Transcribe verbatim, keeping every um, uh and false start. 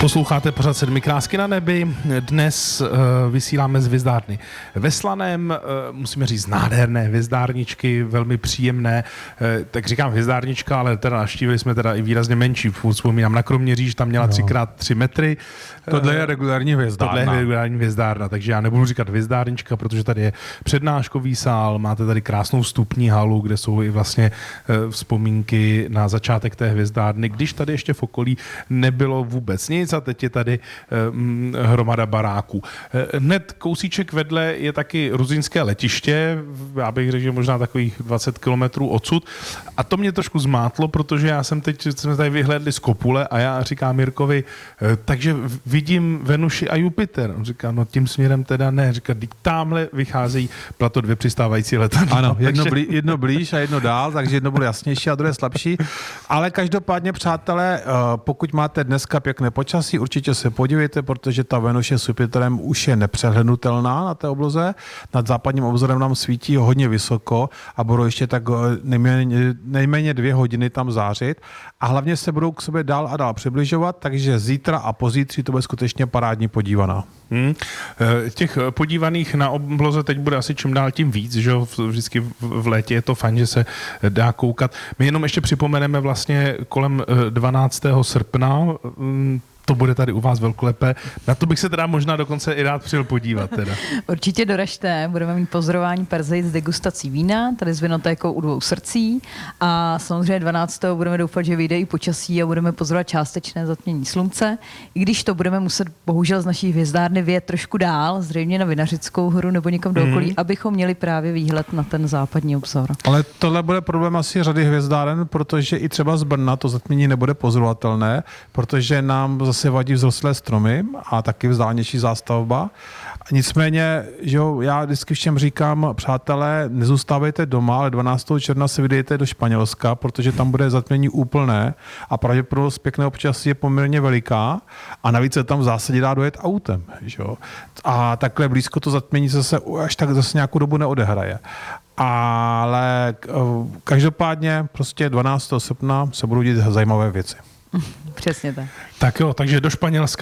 Posloucháte pořád Sedmi krásky na nebi. Dnes uh, vysíláme z hvězdárny ve Slaném. Uh, musíme říct nádherné hvězdárničky, velmi příjemné. Uh, tak říkám hvězdárnička, ale teda navštívili jsme teda i výrazně menší. Vzpomínám na Kroměříž, tam měla tři krát tři metry. Tohle je regulární hvězdárna. Tohle je regulární hvězdárna, takže já nebudu říkat hvězdárnička, protože tady je přednáškový sál, máte tady krásnou vstupní halu, kde jsou i vlastně uh, vzpomínky na začátek té hvězdárny, když tady ještě v okolí nebylo vůbec nic a teď je tady um, hromada baráků. Hned kousíček vedle je taky Ruzyňské letiště, já bych řekl, že možná takových dvacet kilometrů odsud. A to mě trošku zmátlo, protože já jsem teď, jsme tady vyhlédli z kopule a já říkám Mirkovi, takže vidím Venuši a Jupiter. On říká, no tím směrem teda ne. Říká, tamhle vycházejí plato dvě přistávající letadla. Ano, jedno, blí, jedno blíž a jedno dál, takže jedno bylo jasnější a druhé slabší. Ale každopádně, přátelé, pokud máte dneska pěkné počasí, určitě se podívejte, protože ta Venuše s Jupiterem už je nepřehlednutelná na té obloze. Nad západním obzorem nám svítí hodně vysoko a budou ještě tak nejméně, nejméně dvě hodiny tam zářit. A hlavně se budou k sobě dál a dál přibližovat, takže zítra a pozítří to bude skutečně parádní podívaná. Hmm. Těch podívaných na obloze teď bude asi čím dál tím víc, že vždycky v létě je to fajn, že se dá koukat. My jenom ještě připomeneme vlastně kolem dvanáctého srpna, to bude tady u vás velkolepé. Na to bych se teda možná dokonce i rád přijel podívat. Teda. Určitě doražte, budeme mít pozorování Perzejc s degustací vína, tady s vinotékou u dvou srdcí a samozřejmě dvanáctého budeme doufat, že vyjde i počasí a budeme pozorovat částečné zatmění slunce, i když to budeme muset bohužel z naší hvězdárny vyjet trošku dál, zřejmě na Vinařickou horu nebo někam do okolí, mm. abychom měli právě výhled na ten západní obzor. Ale tohle bude problém asi řady hvězdáren, protože i třeba z Brna to zatmění nebude pozorovatelné, protože nám zase vadí vzrostlé stromy a taky vzdálenější zástavba. Nicméně, že jo, já vždycky všem říkám, přátelé, nezůstávejte doma, ale dvanáctého června se vydejte do Španělska, protože tam bude zatmění úplné a pravděpodobnost pěkného počasí je poměrně veliká a navíc se tam v zásadě dá dojet autem. Že jo. A takhle blízko to zatmění se až tak zase nějakou dobu neodehraje. Ale každopádně prostě dvanáctého srpna se budou dít zajímavé věci. Přesně tak. Tak jo, takže do Španělska